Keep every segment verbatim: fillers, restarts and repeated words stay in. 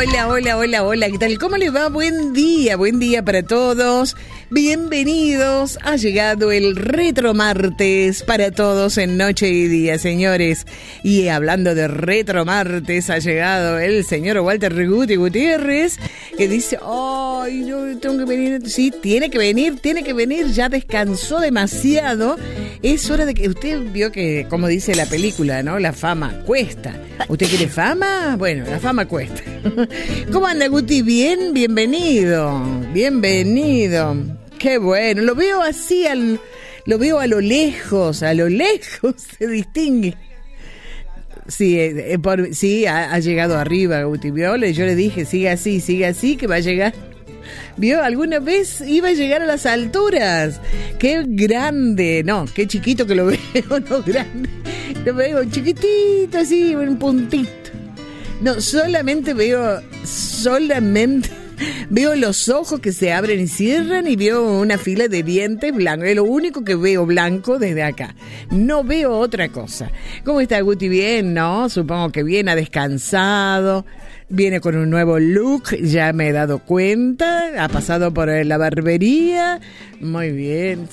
Hola, hola, hola, hola, ¿qué tal? ¿Cómo les va? Buen día, buen día para todos. Bienvenidos. Ha llegado el Retro Martes para todos en noche y día, señores. Y hablando de Retro Martes, ha llegado el señor Walter Guti Gutiérrez, que dice, ay, yo tengo que venir. Sí, tiene que venir, tiene que venir. Ya descansó demasiado. Es hora de que... Usted vio que, como dice la película, ¿no? La fama cuesta. ¿Usted quiere fama? Bueno, la fama cuesta. ¿Cómo anda, Guti? Bien, bienvenido. Bienvenido. Qué bueno. Lo veo así, al, lo veo a lo lejos, a lo lejos se distingue. Sí, eh, por, sí ha, ha llegado arriba, Guti. Viola, y yo le dije, sigue así, sigue así, que va a llegar. ¿Vio? ¿Alguna vez iba a llegar a las alturas? ¡Qué grande! No, qué chiquito que lo veo, no grande. Lo veo chiquitito, así, un puntito. No, solamente veo, solamente veo los ojos que se abren y cierran y veo una fila de dientes blancos. Es lo único que veo blanco desde acá. No veo otra cosa. ¿Cómo está, Guti? Bien, ¿no? Supongo que bien, ha descansado. Viene con un nuevo look, ya me he dado cuenta. Ha pasado por la barbería. Muy bien,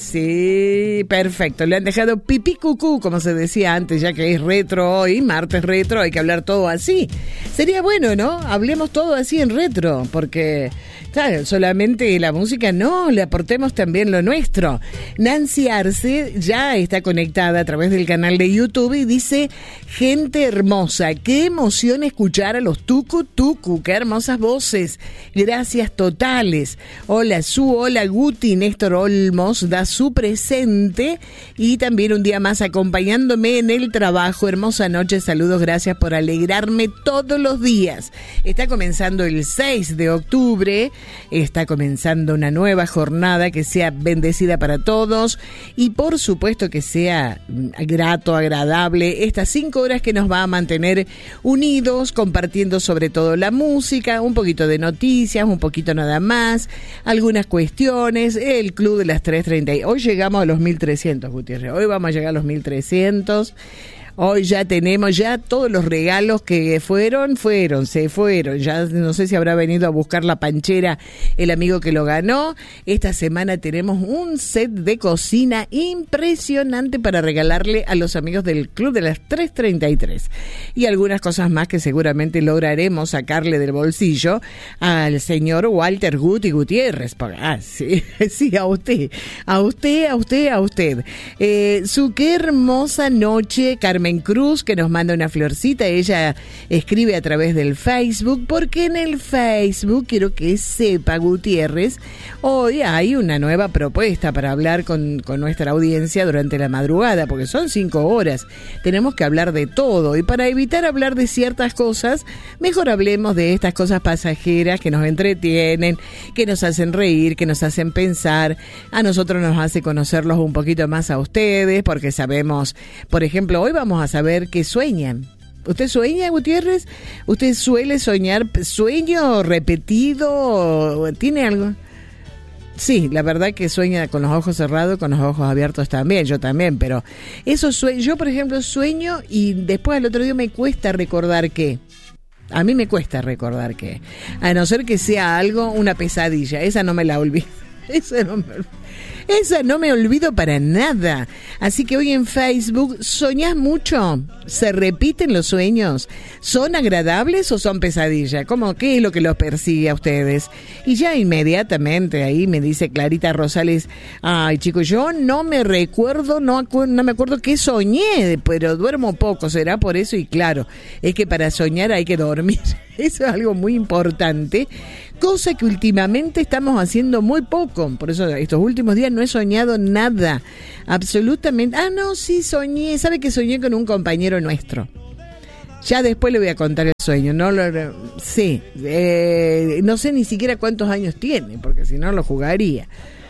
sí, perfecto. Le han dejado pipí cucú, como se decía antes, ya que es retro hoy, martes retro, hay que hablar todo así. Sería bueno, ¿no? Hablemos todo así en retro, porque, claro, solamente la música no, le aportemos también lo nuestro. Nancy Arce ya está conectada a través del canal de YouTube y dice, gente hermosa, qué emoción escuchar a los Tucu Tucu, qué hermosas voces, gracias totales. Hola Su, hola Guti, Néstor Olmos da su presente y también un día más acompañándome en el trabajo. Hermosa noche, saludos, gracias por alegrarme todos los días. Está comenzando el seis de octubre, está comenzando una nueva jornada, que sea bendecida para todos y por supuesto que sea grato, agradable, estas cinco horas que nos va a mantener unidos, compartiendo sobre todo la música, un poquito de noticias, un poquito nada más, algunas cuestiones, el club de las tres treinta. Hoy llegamos a los mil trescientos, Gutiérrez, hoy vamos a llegar a los mil trescientos. Hoy ya tenemos ya todos los regalos que fueron, fueron, se fueron. Ya no sé si habrá venido a buscar la panchera el amigo que lo ganó. Esta semana tenemos un set de cocina impresionante para regalarle a los amigos del Club de las tres treinta y tres. Y algunas cosas más que seguramente lograremos sacarle del bolsillo al señor Walter Guti Gutiérrez. Ah, sí, sí, a usted, a usted, a usted, a usted. Eh, su qué hermosa noche, Carmen Cruz, que nos manda una florcita. Ella escribe a través del Facebook, porque en el Facebook, quiero que sepa, Gutiérrez, hoy hay una nueva propuesta para hablar con, con nuestra audiencia durante la madrugada, porque son cinco horas, tenemos que hablar de todo, y para evitar hablar de ciertas cosas, mejor hablemos de estas cosas pasajeras que nos entretienen, que nos hacen reír, que nos hacen pensar. A nosotros nos hace conocerlos un poquito más a ustedes, porque sabemos, por ejemplo, hoy vamos a saber qué sueñan. ¿Usted sueña, Gutiérrez? ¿Usted suele soñar sueño repetido? ¿Tiene algo? Sí, la verdad que sueña con los ojos cerrados, con los ojos abiertos también, yo también, pero eso sue- yo por ejemplo sueño y después al otro día me cuesta recordar qué. A mí me cuesta recordar qué. A no ser que sea algo, una pesadilla, esa no me la olvido. Esa no me olvido. Esa no me olvido para nada. Así que hoy en Facebook, ¿soñás mucho? ¿Se repiten los sueños? ¿Son agradables o son pesadillas? ¿Cómo, qué es lo que los persigue a ustedes? Y ya inmediatamente ahí me dice Clarita Rosales, ay chicos, yo no me recuerdo, no, acu- no me acuerdo qué soñé, pero duermo poco, será por eso. Y claro, es que para soñar hay que dormir. Eso es algo muy importante, cosa que últimamente estamos haciendo muy poco. Por eso estos últimos días no he soñado nada, absolutamente. Ah, no, sí soñé, ¿sabe que soñé con un compañero nuestro? Ya después le voy a contar el sueño, no lo, sí, eh, no sé ni siquiera cuántos años tiene, porque si no lo jugaría.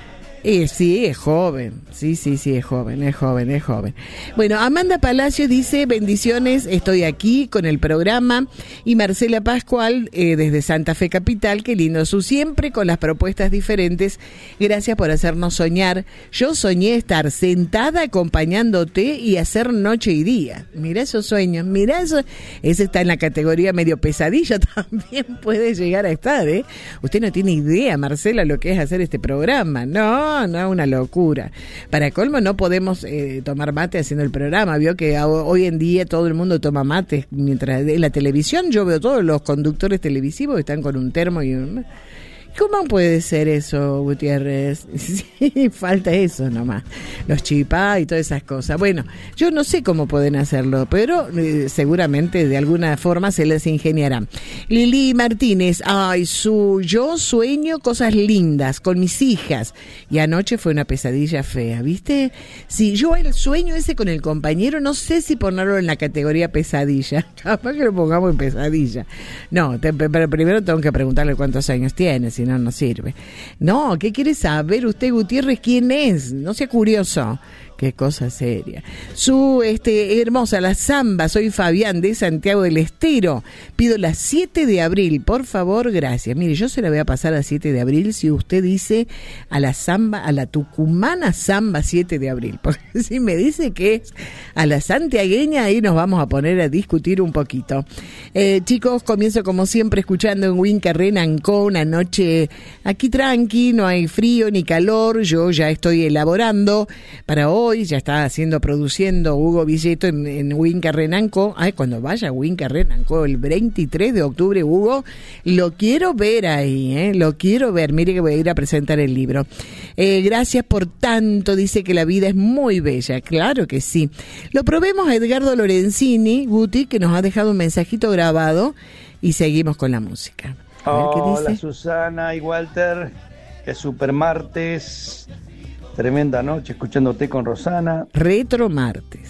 Eh, sí, es joven, sí, sí, sí, es joven, es joven, es joven. Bueno, Amanda Palacio dice, bendiciones, estoy aquí con el programa. Y Marcela Pascual, eh, desde Santa Fe Capital, qué lindo su siempre con las propuestas diferentes. Gracias por hacernos soñar. Yo soñé estar sentada acompañándote y hacer noche y día. Mirá esos sueños, mirá eso. Ese está en la categoría medio pesadilla, también puede llegar a estar, ¿eh? Usted no tiene idea, Marcela, lo que es hacer este programa, no. No, no es una locura. Para colmo no podemos eh, tomar mate haciendo el programa. Vio que a, hoy en día todo el mundo toma mate. Mientras en la televisión yo veo todos los conductores televisivos que están con un termo y un... ¿Cómo puede ser eso, Gutiérrez? Sí, falta eso nomás. Los chipá y todas esas cosas. Bueno, yo no sé cómo pueden hacerlo, pero eh, seguramente de alguna forma se les ingeniará. Lili Martínez, ay, su, yo sueño cosas lindas con mis hijas. Y anoche fue una pesadilla fea, ¿viste? Si yo el sueño ese con el compañero, no sé si ponerlo en la categoría pesadilla. Capaz que lo pongamos en pesadilla. No, te, pero primero tengo que preguntarle cuántos años tiene, si no, no sirve. No, ¿qué quiere saber usted, Gutiérrez? ¿Quién es? No sea curioso. Qué cosa seria. Su este hermosa, la samba, soy Fabián de Santiago del Estero. Pido la siete de abril, por favor, gracias. Mire, yo se la voy a pasar a siete de abril si usted dice a la samba, a la tucumana samba siete de abril. Porque si me dice que es a la santiagueña, ahí nos vamos a poner a discutir un poquito. Eh, chicos, comienzo como siempre escuchando en Winca Renancó, una noche aquí tranqui, no hay frío ni calor. Yo ya estoy elaborando para hoy. Hoy ya está haciendo, produciendo Hugo Villeto en, en Winca Renanco. Ay, cuando vaya a Winca Renanco el veintitrés de octubre, Hugo, lo quiero ver ahí, ¿eh? Lo quiero ver. Mire que voy a ir a presentar el libro. Eh, gracias por tanto, dice que la vida es muy bella. Claro que sí. Lo probemos a Edgardo Lorenzini, Guti, que nos ha dejado un mensajito grabado y seguimos con la música. A ver, ¿qué dice? Hola Susana y Walter, es super martes. Tremenda noche escuchándote con Rosana. Retro martes.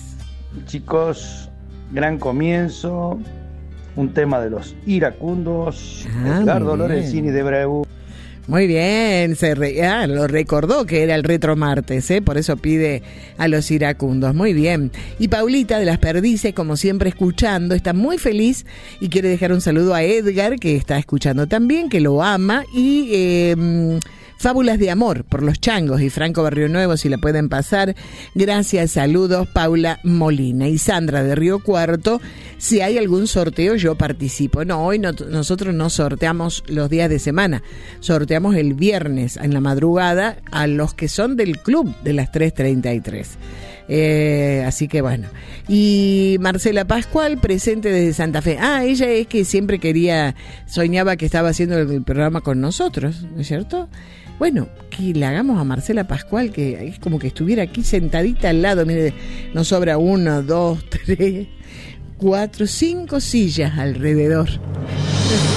Chicos, gran comienzo. Un tema de los iracundos. Ah, Edgardo Lorenzini de Breu. Muy bien, se re, ah, lo recordó que era el retro martes, ¿eh? Por eso pide a los iracundos. Muy bien. Y Paulita de Las Perdices, como siempre escuchando, está muy feliz y quiere dejar un saludo a Edgar, que está escuchando también, que lo ama. Y eh, Fábulas de Amor por los Changos y Franco Barrio Nuevo, si la pueden pasar. Gracias, saludos, Paula Molina. Y Sandra de Río Cuarto, si hay algún sorteo yo participo. No, hoy no, nosotros no sorteamos los días de semana, sorteamos el viernes en la madrugada a los que son del club de las tres treinta y tres. Eh, así que bueno. Y Marcela Pascual, presente desde Santa Fe. Ah, ella es que siempre quería, soñaba que estaba haciendo el programa con nosotros, ¿no es cierto? Bueno, que le hagamos a Marcela Pascual, que es como que estuviera aquí sentadita al lado. Mire, nos sobra uno, dos, tres, cuatro, cinco sillas alrededor.